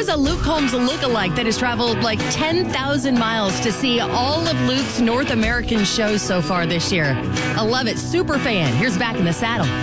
There's a Luke Combs lookalike that has traveled like 10,000 miles to see all of Luke's North American shows so far this year. I love it. Super fan. Here's Back in the Saddle.